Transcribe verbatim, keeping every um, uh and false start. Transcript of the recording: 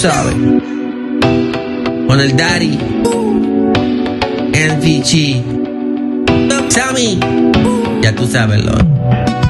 sabes. Con el Daddy, N V G, Sammy, ya tú sabes, Lord.